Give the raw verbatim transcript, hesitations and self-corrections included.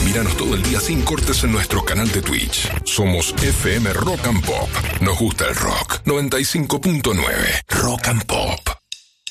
míranos todo el día sin cortes en nuestro canal de Twitch. Somos F M Rock and Pop. Nos gusta el rock. noventa y cinco punto nueve Rock and Pop.